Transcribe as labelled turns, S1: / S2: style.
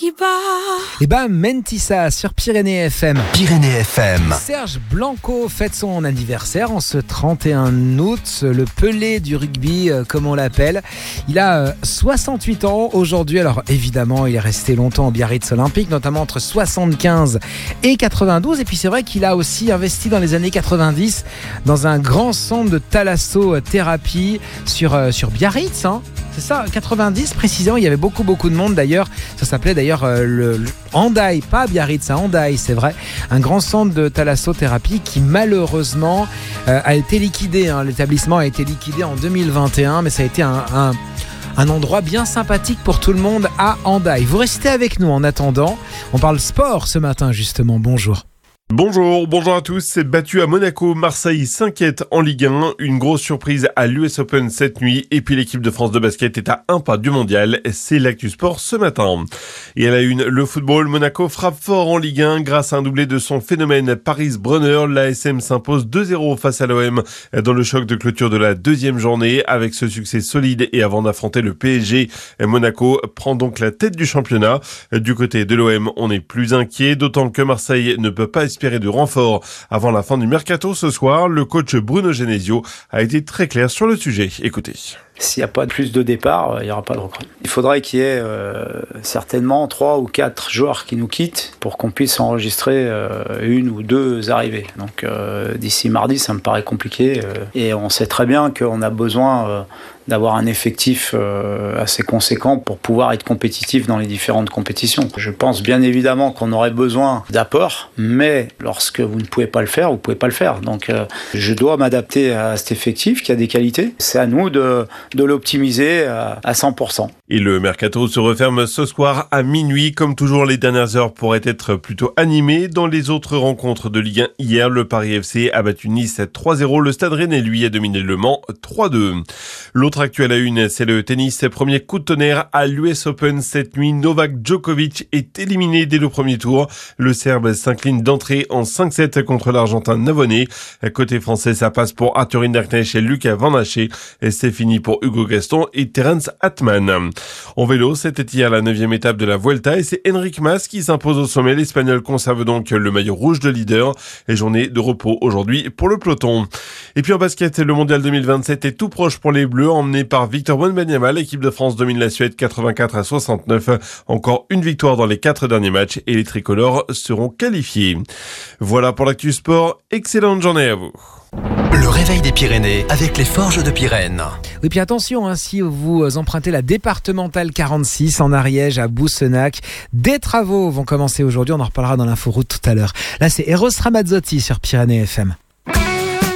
S1: qui bat.
S2: Et Mentissa sur Pyrénées FM.
S3: Pyrénées FM.
S2: Serge Blanco fête son anniversaire en ce 31 août, le Pelé du rugby comme on l'appelle. Il a 68 ans aujourd'hui, alors évidemment il est resté longtemps au Biarritz Olympique, notamment entre 75 et 92, et puis c'est vrai qu'il a aussi investi dans les années 90 dans un grand centre de thalassothérapie sur Biarritz, c'est ça, 90 précisément, il y avait beaucoup de monde d'ailleurs, ça s'appelait d'ailleurs le Hendaye, pas Biarritz, Hendaye, c'est vrai, un grand centre de thalassothérapie qui malheureusement a été liquidé, l'établissement a été liquidé en 2021, mais ça a été un endroit bien sympathique pour tout le monde à Hendaye. Vous restez avec nous en attendant, on parle sport ce matin justement, bonjour.
S4: Bonjour à tous. C'est battu à Monaco. Marseille s'inquiète en Ligue 1. Une grosse surprise à l'US Open cette nuit. Et puis l'équipe de France de basket est à un pas du mondial. C'est l'actu sport ce matin. Et à la une, le football. Monaco frappe fort en Ligue 1 grâce à un doublé de son phénomène Paris-Brunner. L'ASM s'impose 2-0 face à l'OM dans le choc de clôture de la deuxième journée. Avec ce succès solide et avant d'affronter le PSG, Monaco prend donc la tête du championnat. Du côté de l'OM, on est plus inquiet, d'autant que Marseille ne peut pas espérer de renfort avant la fin du mercato ce soir. Le coach Bruno Genesio a été très clair sur le sujet. Écoutez.
S5: S'il n'y a pas plus de départ, il n'y aura pas de recrue. Il faudrait qu'il y ait certainement 3 ou 4 joueurs qui nous quittent pour qu'on puisse enregistrer 1 ou 2 arrivées. Donc d'ici mardi, ça me paraît compliqué. Et on sait très bien qu'on a besoin d'avoir un effectif assez conséquent pour pouvoir être compétitif dans les différentes compétitions. Je pense bien évidemment qu'on aurait besoin d'apports, mais lorsque vous ne pouvez pas le faire, vous ne pouvez pas le faire. Donc je dois m'adapter à cet effectif qui a des qualités. C'est à nous de l'optimiser à 100%.
S4: Et le mercato se referme ce soir à minuit. Comme toujours, les dernières heures pourraient être plutôt animées. Dans les autres rencontres de Ligue 1 hier, le Paris FC a battu Nice 3-0. Le Stade Rennais, lui, a dominé Le Mans 3-2. L'autre actu à la une, c'est le tennis. Premier coup de tonnerre à l'US Open cette nuit. Novak Djokovic est éliminé dès le premier tour. Le Serbe s'incline d'entrée en 5-7 contre l'Argentin Navone. Côté français, ça passe pour Arthur Hinderknecht et Lucas Van Haché. Et c'est fini pour Hugo Gaston et Terence Atman. En vélo, c'était hier la 9e étape de la Vuelta et c'est Enric Mas qui s'impose au sommet. L'Espagnol conserve donc le maillot rouge de leader et journée de repos aujourd'hui pour le peloton. Et puis en basket, le mondial 2027 est tout proche pour les Bleus, emmené par Victor Wembanyama. L'équipe de France domine la Suède 84-69. Encore une victoire dans les 4 derniers matchs et les tricolores seront qualifiés. Voilà pour l'actu sport. Excellente journée à vous.
S3: Le réveil des Pyrénées avec les Forges de Pyrène.
S2: Oui, puis attention, si vous empruntez la départementale 46 en Ariège à Boussenac, des travaux vont commencer aujourd'hui. On en reparlera dans l'inforoute tout à l'heure. Là, c'est Eros Ramazzotti sur Pyrénées FM.